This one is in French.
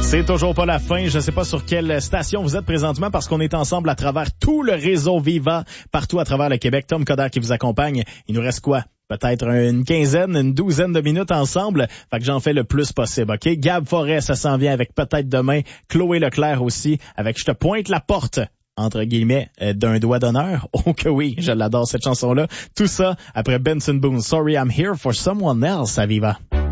C'est toujours pas la fin. Je sais pas sur quelle station vous êtes présentement parce qu'on est ensemble à travers tout le réseau Viva, partout à travers le Québec. Tom Coderre qui vous accompagne. Il nous reste quoi? Peut-être une quinzaine, une douzaine de minutes ensemble. Fait que j'en fais le plus possible, OK? Gab Forêt, ça s'en vient avec peut-être demain. Chloé Leclerc aussi avec Je te pointe la porte, entre guillemets, d'un doigt d'honneur. Oh que oui, je l'adore cette chanson-là. Tout ça après Benson Boone. Sorry I'm here for someone else à Viva.